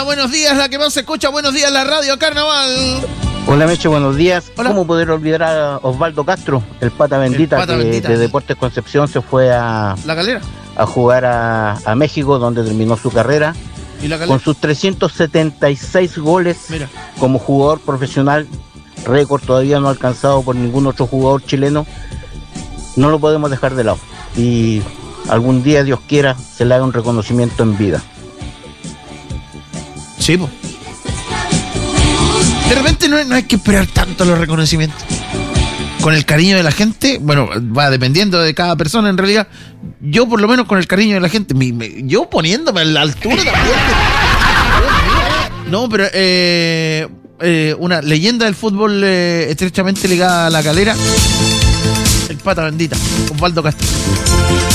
Hola, buenos días, la que más se escucha. Buenos días, la radio Carnaval. Hola, Meche, buenos días. Hola. ¿Cómo poder olvidar a Osvaldo Castro, el pata bendita, de Deportes Concepción se fue a La Calera. a jugar a México, donde terminó su carrera? ¿Y la Calera? Con sus 376 goles. Mira. Como jugador profesional, récord todavía no alcanzado por ningún otro jugador chileno. No lo podemos dejar de lado. Y algún día, Dios quiera, se le haga un reconocimiento en vida. Sí, po. De repente no hay que esperar tanto los reconocimientos. Con el cariño de la gente, bueno, va dependiendo de cada persona en realidad. Yo por lo menos con el cariño de la gente, yo poniéndome a la altura también. No, pero una leyenda del fútbol estrechamente ligada a la Calera, el pata bendita, Osvaldo Castro.